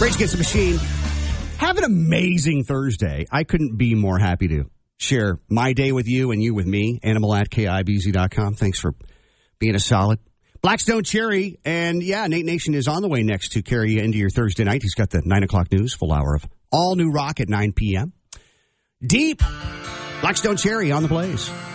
Rage Against the Machine. Have an amazing Thursday. I couldn't be more happy to share my day with you and you with me. Animal at KIBZ.com. Thanks for being a solid. Blackstone Cherry. And yeah, Nate Nation is on the way next to carry you into your Thursday night. He's got the 9 o'clock news, full hour of all new rock at 9 p.m. Deep. Blackstone Cherry on the Blaze.